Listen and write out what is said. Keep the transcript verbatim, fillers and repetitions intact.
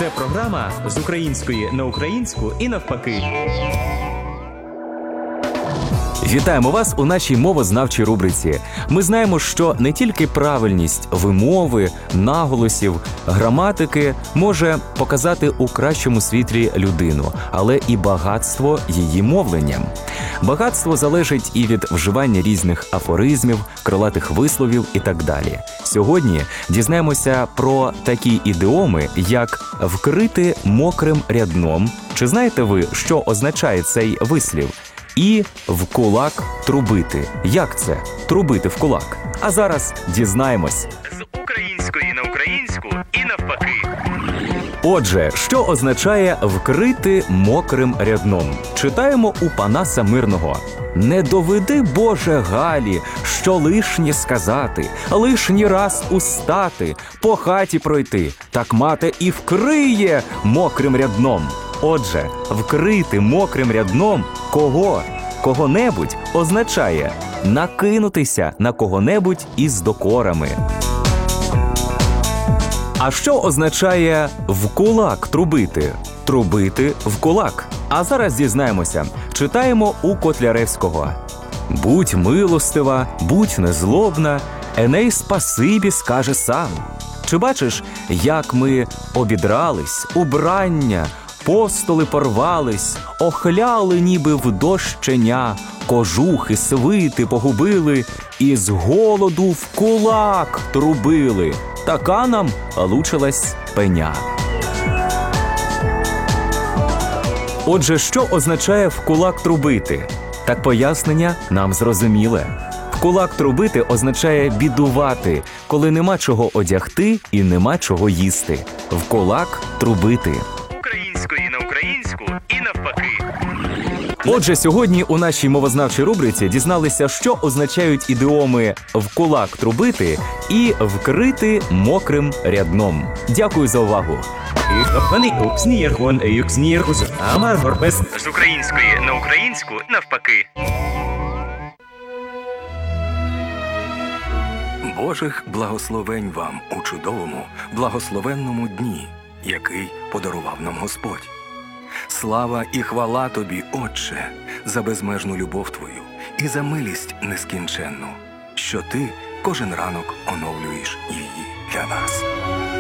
Це програма з української на українську і навпаки. Вітаємо вас у нашій мовознавчій рубриці. Ми знаємо, що не тільки правильність вимови, наголосів, граматики може показати у кращому світлі людину, але і багатство її мовлення. Багатство залежить і від вживання різних афоризмів, крилатих висловів і так далі. Сьогодні дізнаємося про такі ідіоми, як «вкрити мокрим рядном». Чи знаєте ви, що означає цей вислів? І «в кулак трубити». Як це? Трубити в кулак? А зараз дізнаємось. З української на українську і навпаки. Отже, що означає «вкрити мокрим рядном»? Читаємо у Панаса Мирного. «Не доведи, Боже, Галі, що лишнє сказати, лишній раз устати, по хаті пройти, так мати і вкриє мокрим рядном». Отже, вкрити мокрим рядном кого? Кого-небудь означає накинутися на кого-небудь із докорами. А що означає в кулак трубити? Трубити в кулак. А зараз дізнаємося. Читаємо у Котляревського. «Будь милостива, будь незлобна, Еней спасибі скаже сам». Чи бачиш, як ми обідрались, убрання, постоли порвались, охляли ніби в дощеня, кожухи, свити погубили і з голоду в кулак трубили. Така нам лучилась пеня. Отже, що означає «в кулак трубити»? Так пояснення нам зрозуміле. В кулак трубити означає бідувати, коли нема чого одягти і нема чого їсти. В кулак трубити. Української на українську і навпаки. Отже, сьогодні у нашій мовознавчій рубриці дізналися, що означають ідіоми «в кулак трубити» і «вкрити мокрим рядном». Дякую за увагу. З української на українську навпаки. Божих благословень вам у чудовому, благословенному дні, який подарував нам Господь. Слава і хвала Тобі, Отче, за безмежну любов Твою і за милість нескінченну, що Ти кожен ранок оновлюєш її для нас.